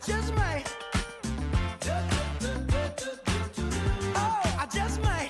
Just might. Oh, I just might.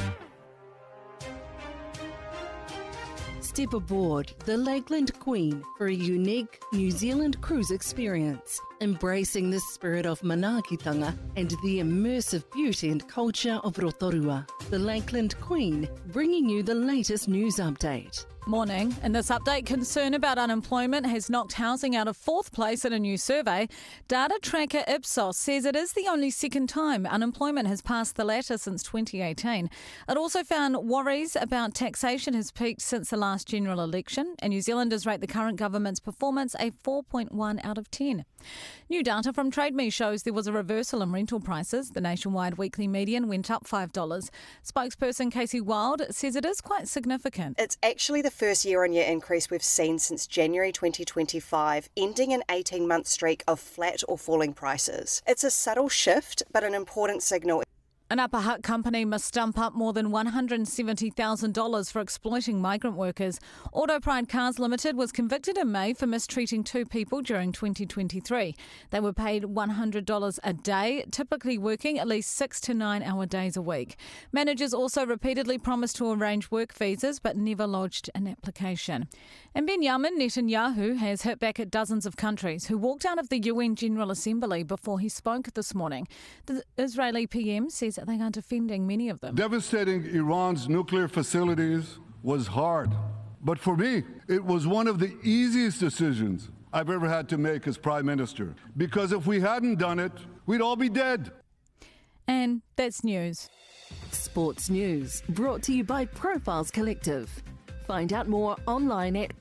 Step aboard the Lakeland Queen for a unique New Zealand cruise experience, embracing the spirit of manaakitanga and the immersive beauty and culture of Rotorua. The Lakeland Queen, bringing you the latest news update. Morning. In this update, concern about unemployment has knocked housing out of fourth place in a new survey. Data tracker Ipsos says it is the only second time unemployment has passed the latter since 2018. It also found worries about taxation has peaked since the last general election, and New Zealanders rate the current government's performance a 4.1 out of 10. New data from TradeMe shows there was a reversal in rental prices. The nationwide weekly median went up $5. Spokesperson Casey Wild says it is quite significant. It's actually the first year-on-year increase we've seen since January 2025, ending an 18-month streak of flat or falling prices. It's a subtle shift, but an important signal. An Upper Hutt company must dump up more than $170,000 for exploiting migrant workers. Auto Pride Cars Limited was convicted in May for mistreating two people during 2023. They were paid $100 a day, typically working at least 6 to 9 hour days a week. Managers also repeatedly promised to arrange work visas but never lodged an application. And Benjamin Netanyahu has hit back at dozens of countries who walked out of the UN General Assembly before he spoke this morning. The Israeli PM says they are defending many of them. Devastating Iran's nuclear facilities was hard, but for me, it was one of the easiest decisions I've ever had to make as Prime Minister, because if we hadn't done it, we'd all be dead. And that's news. Sports news brought to you by Profiles Collective. Find out more online at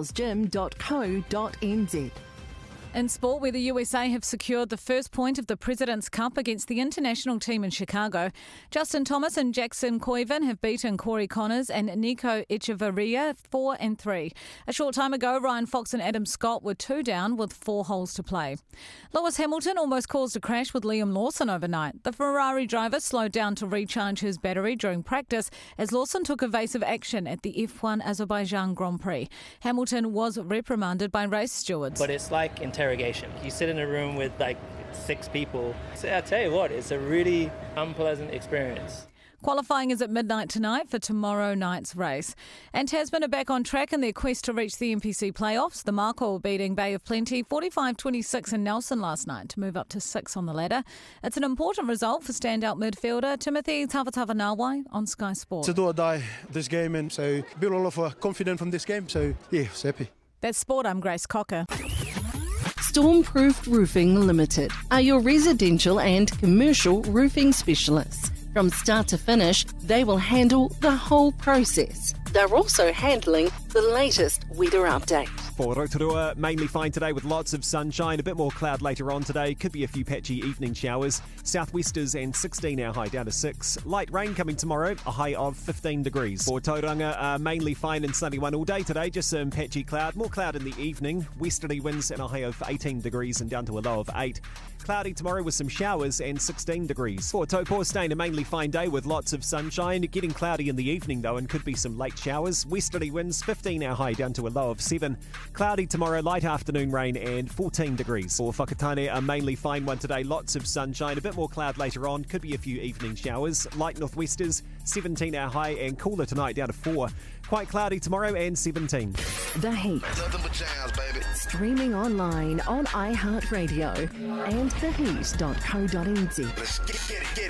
profilesgym.co.nz. In sport, where the USA have secured the first point of the President's Cup against the international team in Chicago, Justin Thomas and Jackson Koivu have beaten Corey Connors and Nico Echeverria 4-3. A short time ago, Ryan Fox and Adam Scott were 2 down with 4 holes to play. Lewis Hamilton almost caused a crash with Liam Lawson overnight. The Ferrari driver slowed down to recharge his battery during practice as Lawson took evasive action at the F1 Azerbaijan Grand Prix. Hamilton was reprimanded by race stewards. But it's like interrogation. You sit in a room with like 6 people. So I tell you what, it's a really unpleasant experience. Qualifying is at midnight tonight for tomorrow night's race. And Tasman are back on track in their quest to reach the NPC playoffs. The Marco beating Bay of Plenty 45-26 in Nelson last night to move up to 6 on the ladder. It's an important result for standout midfielder Timothy Tawatawanawai on Sky Sport. It's a do or die this game, and so build a lot of confidence from this game. So yeah, it's happy. That's sport. I'm Grace Cocker. Stormproof Roofing Limited are your residential and commercial roofing specialists. From start to finish, they will handle the whole process. They're also handling the latest weather update. For Rotorua, mainly fine today with lots of sunshine, a bit more cloud later on today. Could be a few patchy evening showers. Southwesters and 16 our high down to 6. Light rain coming tomorrow, a high of 15 degrees. For Tauranga, mainly fine and sunny one all day today, just some patchy cloud. More cloud in the evening. Westerly winds and a high of 18 degrees and down to a low of 8. Cloudy tomorrow with some showers and 16 degrees. For Taupo, staying a mainly fine day with lots of sunshine. Getting cloudy in the evening though and could be some late showers. Westerly winds, 15 our high down to a low of 7. Cloudy tomorrow, light afternoon rain and 14 degrees. For Whakatane, a mainly fine one today. Lots of sunshine, a bit more cloud later on. Could be a few evening showers. Light northwesters, 17 our high and cooler tonight down to 4. Quite cloudy tomorrow and 17. The Heat. Nothing but jams, baby. Streaming online on iHeartRadio and theheat.co.nz. Let's get it, get it.